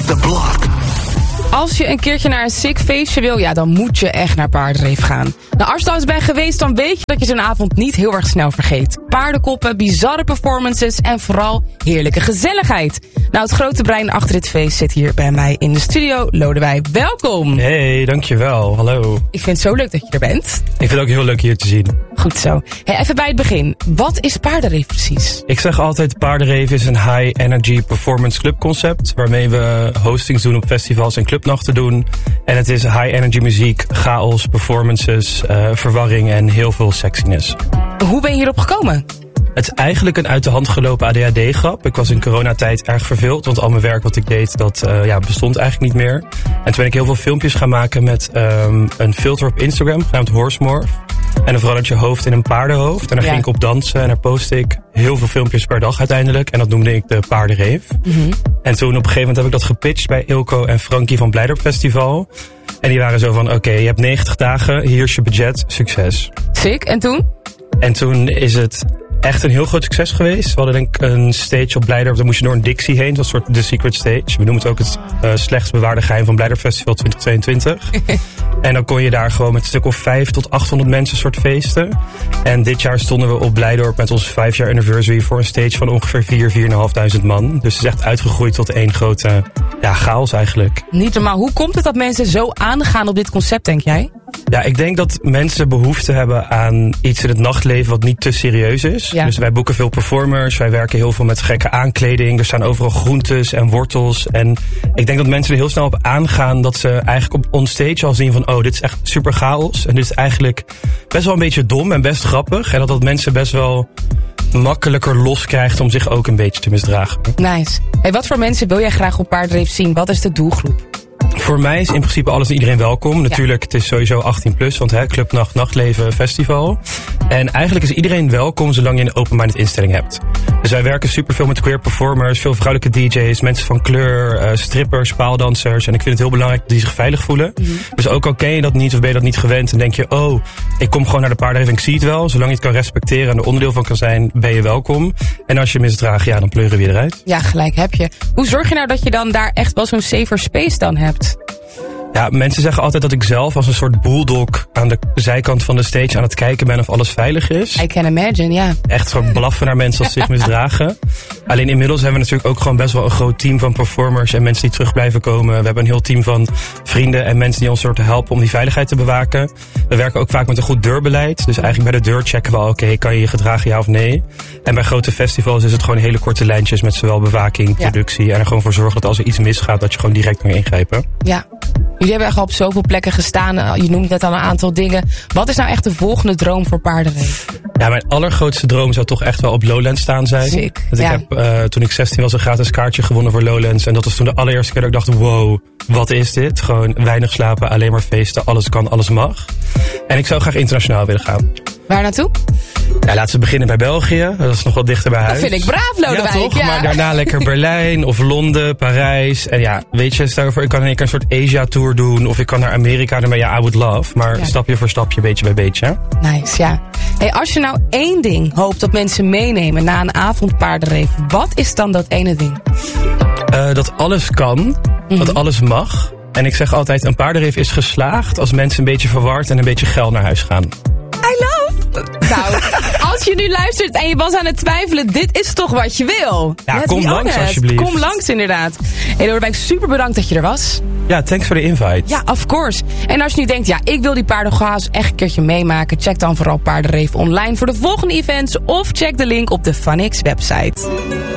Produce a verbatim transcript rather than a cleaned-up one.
the block. Als je een keertje naar een sick feestje wil, ja, dan moet je echt naar Paardenreef gaan. Nou, als je daar eens bent geweest, dan weet je dat je zo'n avond niet heel erg snel vergeet. Paardenkoppen, bizarre performances en vooral heerlijke gezelligheid. Nou, het grote brein achter dit feest zit hier bij mij in de studio. Lodewijk, welkom. Hey, dankjewel. Hallo. Ik vind het zo leuk dat je er bent. Ik vind het ook heel leuk hier te zien. Goed zo. Hey, even bij het begin. Wat is Paardenreef precies? Ik zeg altijd, Paardenreef is een high energy performance club concept, waarmee we hostings doen op festivals en clubnachten doen. En het is high energy muziek, chaos, performances, uh, verwarring en heel veel sexiness. Hoe ben je hierop gekomen? Het is eigenlijk een uit de hand gelopen A D H D-grap. Ik was in coronatijd erg verveeld, want al mijn werk wat ik deed, dat uh, ja, bestond eigenlijk niet meer. En toen ben ik heel veel filmpjes gaan maken met um, een filter op Instagram, genaamd Horsemorph. En dan verandert je hoofd in een paardenhoofd. En daar ja. ging ik op dansen en daar postte ik heel veel filmpjes per dag uiteindelijk. En dat noemde ik de Paardenreef. Mm-hmm. En toen op een gegeven moment heb ik dat gepitcht bij Ilko en Frankie van Blijdorp Festival. En die waren zo van, oké, okay, je hebt negentig dagen, hier is je budget, succes. Sick, en toen? En toen is het echt een heel groot succes geweest. We hadden denk ik een stage op Blijdorp, daar moest je door een Dixie heen. Dat was een soort The Secret Stage. We noemen het ook het uh, slechtst bewaarde geheim van Blijdorp Festival twintig tweeëntwintig. En dan kon je daar gewoon met een stuk of vijf tot achthonderd mensen soort feesten. En dit jaar stonden we op Blijdorp met onze vijf jaar anniversary voor een stage van ongeveer vier, vier en een half duizend man. Dus het is echt uitgegroeid tot één grote ja, chaos eigenlijk. Niet normaal. Hoe komt het dat mensen zo aangaan op dit concept, denk jij? Ja, ik denk dat mensen behoefte hebben aan iets in het nachtleven wat niet te serieus is. Ja. Dus wij boeken veel performers, wij werken heel veel met gekke aankleding. Er staan overal groentes en wortels. En ik denk dat mensen er heel snel op aangaan dat ze eigenlijk op onstage al zien van, oh, dit is echt super chaos. En dit is eigenlijk best wel een beetje dom en best grappig. En dat dat mensen best wel makkelijker los krijgt om zich ook een beetje te misdragen. Nice. Hey, wat voor mensen wil jij graag op Paardenreef zien? Wat is de doelgroep? Voor mij is in principe alles en iedereen welkom. Natuurlijk, ja. Het is sowieso achttien plus, want hè, clubnacht, nachtleven, festival. En eigenlijk is iedereen welkom zolang je een open-minded instelling hebt. Dus wij werken superveel met queer performers, veel vrouwelijke D J's, mensen van kleur, uh, strippers, paaldansers. En ik vind het heel belangrijk dat die zich veilig voelen. Mm-hmm. Dus ook al ken je dat niet of ben je dat niet gewend en denk je, oh, ik kom gewoon naar de Paardenreef en ik zie het wel. Zolang je het kan respecteren en er onderdeel van kan zijn, ben je welkom. En als je misdraagt, ja, dan pleuren we je eruit. Ja, gelijk heb je. Hoe zorg je nou dat je dan daar echt wel zo'n safer space dan hebt? Ja, mensen zeggen altijd dat ik zelf als een soort bulldog aan de zijkant van de stage aan het kijken ben of alles veilig is. I can imagine, ja. Yeah. Echt soort blaffen naar mensen als ze zich misdragen. Alleen inmiddels hebben we natuurlijk ook gewoon best wel een groot team van performers en mensen die terug blijven komen. We hebben een heel team van vrienden en mensen die ons soort helpen om die veiligheid te bewaken. We werken ook vaak met een goed deurbeleid. Dus eigenlijk bij de deur checken we al, oké, okay, kan je je gedragen ja of nee? En bij grote festivals is het gewoon hele korte lijntjes met zowel bewaking, productie. Ja. En er gewoon voor zorgen dat als er iets misgaat, dat je gewoon direct kan ingrijpen. Ja. Jullie hebben echt al op zoveel plekken gestaan. Je noemt net al een aantal dingen. Wat is nou echt de volgende droom voor Paardenreef? Ja, mijn allergrootste droom zou toch echt wel op Lowlands staan zijn. Sick. Dat ik ja. heb uh, toen ik zestien was een gratis kaartje gewonnen voor Lowlands. En dat was toen de allereerste keer dat ik dacht, wow, wat is dit? Gewoon weinig slapen, alleen maar feesten, alles kan, alles mag. En ik zou graag internationaal willen gaan. Waar naartoe? Ja, laten we beginnen bij België. Dat is nog wel dichter bij huis. Dat vind ik braaf, Lodewijk. Ja, toch? Ja. Maar daarna lekker Berlijn of Londen, Parijs. En ja, weet je, stel je voor, ik kan in één keer een soort Asia-tour doen. Of ik kan naar Amerika, dan ben je I would love. Maar ja. stapje voor stapje, beetje bij beetje. Nice, ja. Hey, als je nou één ding hoopt dat mensen meenemen na een avond Paardenreef, wat is dan dat ene ding? Uh, dat alles kan, mm-hmm. dat alles mag. En ik zeg altijd, een Paardenreef is geslaagd als mensen een beetje verward en een beetje geil naar huis gaan. I love! Nou, als je nu luistert en je was aan het twijfelen, dit is toch wat je wil? Ja, Let's kom langs alsjeblieft. Kom langs inderdaad. Hey Lodewijk, super bedankt dat je er was. Ja, thanks voor de invite. Ja, of course. En als je nu denkt, ja, ik wil die paardenchaos echt een keertje meemaken, check dan vooral Paardenreef online voor de volgende events of check de link op de Funix website.